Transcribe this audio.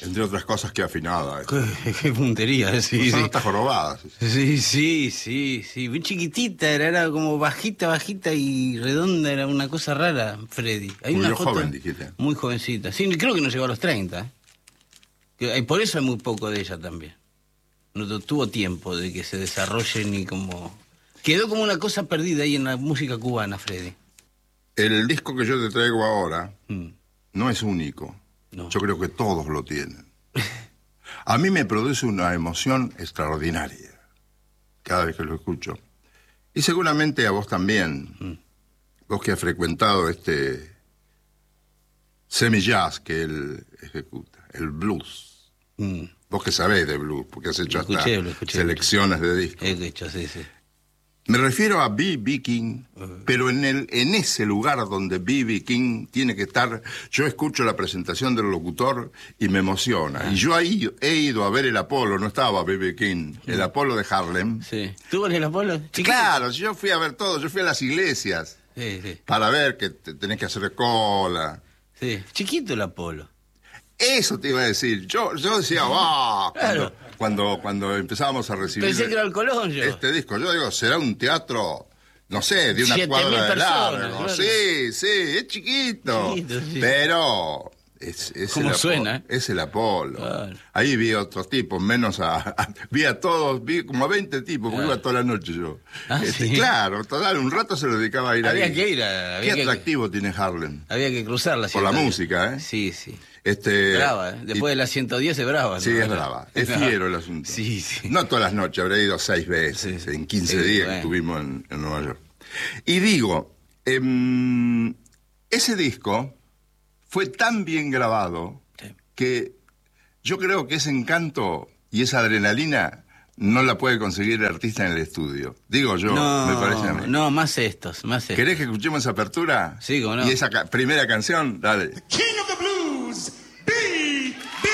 entre otras cosas, que afinada. Qué puntería, sí, Son sí. notas jorobadas. Sí. Muy chiquitita, era como bajita y redonda, era una cosa rara, Freddy. Hay Murió una foto joven, dijiste. muy jovencita. Sí, creo que no llegó a los 30. Por eso hay muy poco de ella también. No tuvo tiempo de que se desarrolle ni como... Quedó como una cosa perdida ahí en la música cubana, Freddy. El disco que yo te traigo ahora Mm. no es único. No. Yo creo que todos lo tienen. A mí me produce una emoción extraordinaria cada vez que lo escucho. Y seguramente a vos también. Vos que has frecuentado este semi-jazz que él ejecuta, el blues. Mm. Vos que sabés de blues, porque has hecho Lo hasta escuché. selecciones de discos. He hecho, sí. Me refiero a B.B. King, pero en ese lugar donde B.B. King tiene que estar, yo escucho la presentación del locutor y me emociona. Y yo ahí he ido a ver el Apolo, no estaba B.B. King, el Apolo de Harlem. Sí. ¿Tuvo el Apolo? Chiquito. Claro, yo fui a ver todo, yo fui a las iglesias Sí. para ver que tenés que hacer cola. Sí. Chiquito el Apolo. Eso te iba a decir. Yo decía, ¡ah! Claro. Cuando empezábamos a recibir Pensé que era el Colón yo. este disco, yo digo, será un teatro, no sé, de una 7.000 cuadra de personas, largo. claro. Sí, es chiquito. Sí. Pero es ¿Cómo el suena, Apolo, es el Apolo. Claro. Ahí vi a otros tipos, vi a todos, vi como a 20 tipos, porque Claro. iba toda la noche yo. ¿Sí? Claro, total, un rato se lo dedicaba a ir Había ahí. que ir. Qué atractivo tiene Harlem. Había que cruzar la Por la 110. música, ¿eh? Sí. Este, Brava, ¿eh? Después de las 110 es brava. Sí, ¿no? es brava. Es fiero el asunto. Sí. No todas las noches, habré ido 6 veces Sí. en 15 Sí, días bueno. que estuvimos en Nueva York. Y digo, ese disco fue tan bien grabado Sí. que yo creo que ese encanto y esa adrenalina no la puede conseguir el artista en el estudio. Digo yo, me parece a mí. No, más estos. ¿Querés que escuchemos esa apertura? Sí, cómo no. Y esa primera canción, dale. King of